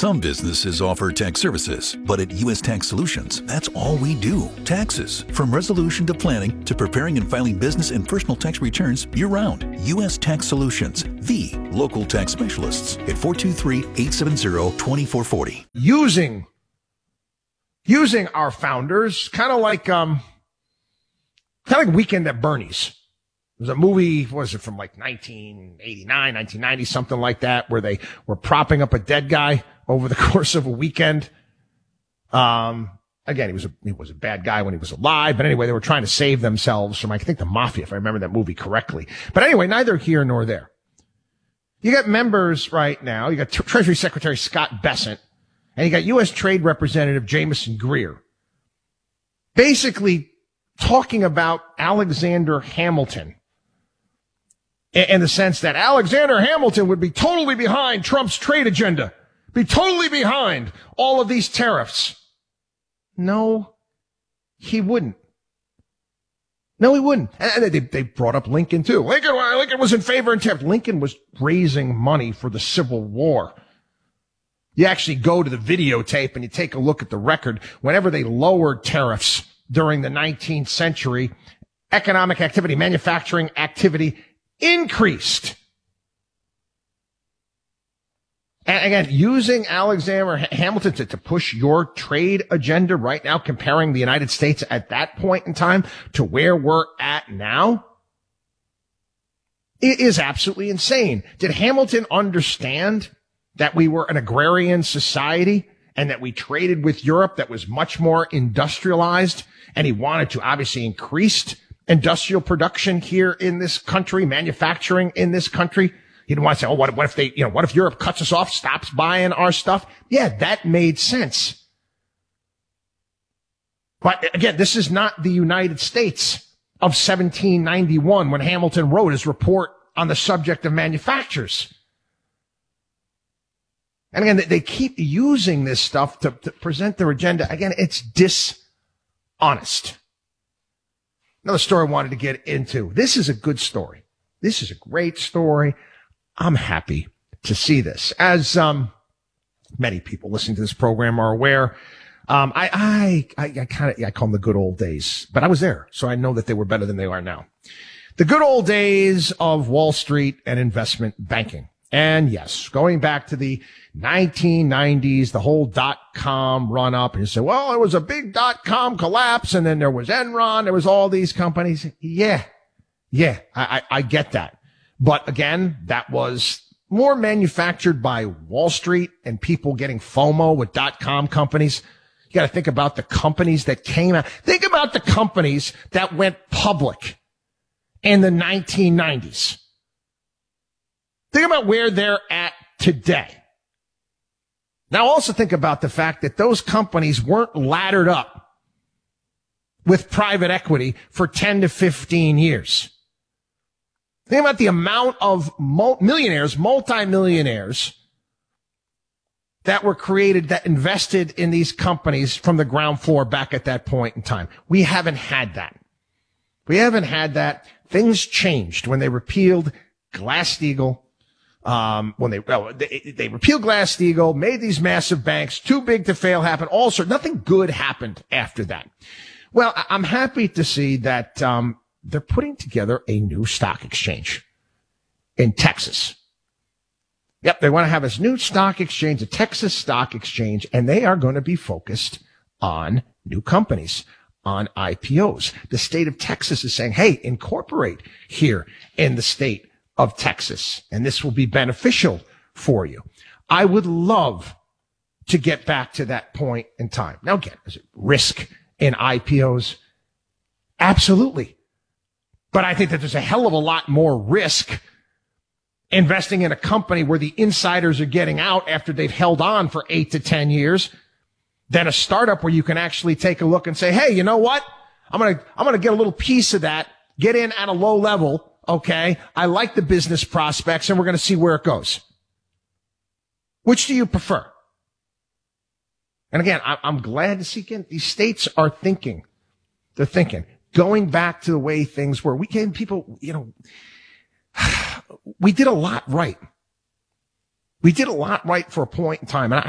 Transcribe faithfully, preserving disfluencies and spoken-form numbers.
Some businesses offer tax services, but at U S Tax Solutions, that's all we do. Taxes. From resolution to planning to preparing and filing business and personal tax returns year-round. U S Tax Solutions, the local tax specialists at four two three, eight seven zero, two four four zero. Using, using our founders, kind of like, um, kind of like Weekend at Bernie's. It was a movie, what was it, from like nineteen eighty-nine, nineteen ninety, something like that, where they were propping up a dead guy over the course of a weekend. Um, again, he was a, he was a bad guy when he was alive, but anyway, they were trying to save themselves from, I think, the mafia, if I remember that movie correctly. But anyway, neither here nor there. You got members right now, you got T- Treasury Secretary Scott Bessent, and you got U S Trade Representative Jameson Greer, basically talking about Alexander Hamilton, in the sense that Alexander Hamilton would be totally behind Trump's trade agenda, be totally behind all of these tariffs. No, he wouldn't. No, he wouldn't. And they, they brought up Lincoln too. Lincoln, Lincoln was in favor of tariffs. Lincoln was raising money for the Civil War. You actually go to the videotape and you take a look at the record. Whenever they lowered tariffs during the nineteenth century, economic activity, manufacturing activity increased. And again, using Alexander Hamilton to, to push your trade agenda right now, comparing the United States at that point in time to where we're at now, it is absolutely insane. Did Hamilton understand that we were an agrarian society and that we traded with Europe that was much more industrialized, and he wanted to obviously increase industrial production here in this country, manufacturing in this country? You don't want to say, oh, what, what if they, you know, what if Europe cuts us off, stops buying our stuff? Yeah, that made sense. But again, this is not the United States of seventeen ninety-one when Hamilton wrote his report on the subject of manufacturers. And again, they keep using this stuff to, to present their agenda. Again, it's dishonest. Another story I wanted to get into. This is a good story. This is a great story. I'm happy to see this. As um, many people listening to this program are aware, um, I I I, I kind of I call them the good old days, but I was there, so I know that they were better than they are now. The good old days of Wall Street and investment banking. And yes, going back to the nineteen nineties, the whole dot-com run up, and you say, well, it was a big dot-com collapse, and then there was Enron, there was all these companies. Yeah, yeah, I, I, I get that. But again, that was more manufactured by Wall Street and people getting FOMO with dot-com companies. You got to think about the companies that came out. Think about the companies that went public in the nineteen nineties. Think about where they're at today. Now also think about the fact that those companies weren't laddered up with private equity for ten to fifteen years. Think about the amount of millionaires, multimillionaires that were created, that invested in these companies from the ground floor back at that point in time. We haven't had that. We haven't had that. Things changed when they repealed Glass-Steagall. Um, when they, well, they, they repealed Glass-Steagall, made these massive banks too big to fail happen. Also, nothing good happened after that. Well, I'm happy to see that, um, they're putting together a new stock exchange in Texas. Yep. They want to have this new stock exchange, a Texas stock exchange, and they are going to be focused on new companies, on I P Os. The state of Texas is saying, hey, incorporate here in the state of Texas, and this will be beneficial for you. I would love to get back to that point in time. Now, again, is it risk in I P Os? Absolutely. But I think that there's a hell of a lot more risk investing in a company where the insiders are getting out after they've held on for eight to ten years than a startup where you can actually take a look and say, hey, you know what? I'm going to, I'm going to get a little piece of that, get in at a low level. Okay. I like the business prospects, and we're going to see where it goes. Which do you prefer? And again, I'm glad to see again, these states are thinking, they're thinking, going back to the way things were. We gave people, you know, we did a lot right. We did a lot right for a point in time. And I,